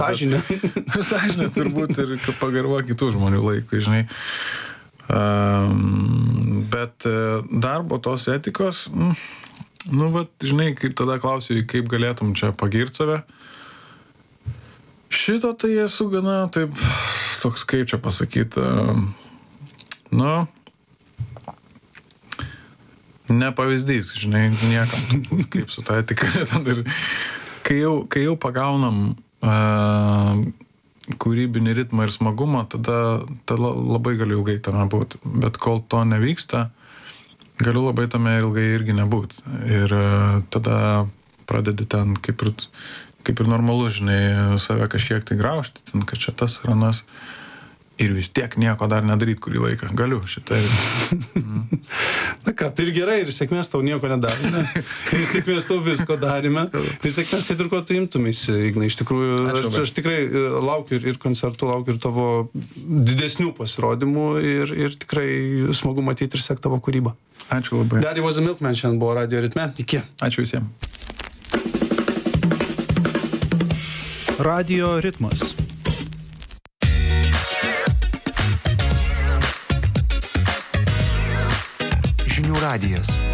Sąžinė. Sąžinė turbūt ir pagarba kitų žmonių laikui, žinai. Bet darbo tos etikos, žinai, kaip tada klausiu, kaip galėtum čia pagirti save. Šito tai esu gana, taip, toks kaip čia pasakyti, ne pavyzdys, žinai, niekam, kaip su ta etika. Ir kai jau pagaunam kūrybinį ritmą ir smagumą, tada labai galiu ilgai tame būti. Bet kol to nevyksta, galiu labai tame ilgai irgi nebūti. Ir tada pradedi ten kaip ir normalu, žinai, save kažkiek tai graužti, ten, kad čia tas ranas. Ir vis tiek nieko dar nedaryti kurį laiką. Galiu šitą. Na ką, tai ir gerai, ir sėkmės tau nieko nedarime. Ir sėkmės tau visko darime. Ir sėkmės, kad ir ko tu imtumėsi, Ignai. Iš tikrųjų, aš tikrai laukiu ir koncertų, laukiu ir tavo didesnių pasirodymų ir tikrai smagu matyti ir sekti tavo kūrybą. Ačiū labai. Daddy Was a Milkman šiandien buvo Radio Ritme. Iki. Ačiū visiems. Radio Ritmas. Žinių radijas.